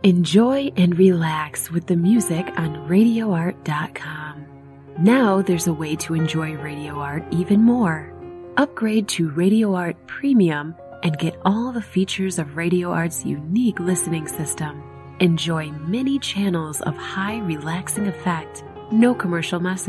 Enjoy and relax with the music on RadioArt.com. Now there's a way to enjoy Radio Art even more. Upgrade to Radio Art Premium and get all the features of Radio Art's unique listening system. Enjoy many channels of high relaxing effect, no commercial message.